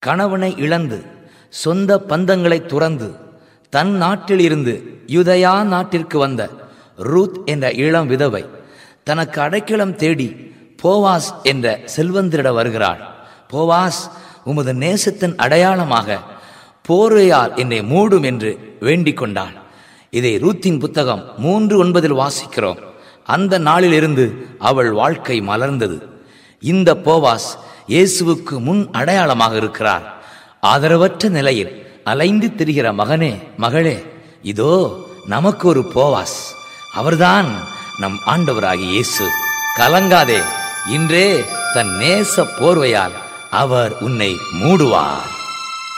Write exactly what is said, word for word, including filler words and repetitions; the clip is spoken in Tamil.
கணவனை இழந்து சொந்த பந்தங்களை துறந்து தன் நாட்டில் இருந்து யூதயா நாட்டிற்கு வந்த ரூத் என்ற இளம் விதவை தனக்கு அடைக்கலம் தேடி போவாஸ் என்ற செல்வந்தரிட வருகிறாள். போவாஸ், உமது நேசத்தின் அடையாளமாக போர்வையால் என்னை மூடும் என்று வேண்டிக் கொண்டாள். இதை ரூத்தின் புத்தகம் மூன்று ஒன்பதில் வாசிக்கிறோம். அந்த நாளிலிருந்து அவள் வாழ்க்கை மலர்ந்தது. இந்த போவாஸ் இயேசுவுக்கு முன் அடையாளமாக இருக்கிறார். ஆதரவற்ற நிலையில் அலைந்து திரிகிற மகனே, மகளே, இதோ நமக்கு ஒரு போவாஸ். அவர்தான் நம் ஆண்டவராகிய இயேசு. கலங்காதே, இன்றே தன் நேச போர்வையால் அவர் உன்னை மூடுவார்.